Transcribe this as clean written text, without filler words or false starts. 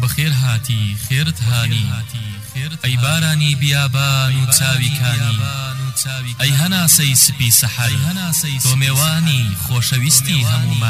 بخير هاتي خيرت هاني أي باراني بيابان وتساوي كاني أي هنا سي سبي سحر تو ميواني خوشويستي هموما